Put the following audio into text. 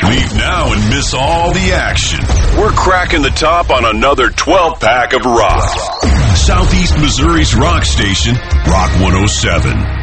Leave now and miss all the action. We're cracking the top on another 12-pack of rock. Southeast Missouri's rock station, Rock 107.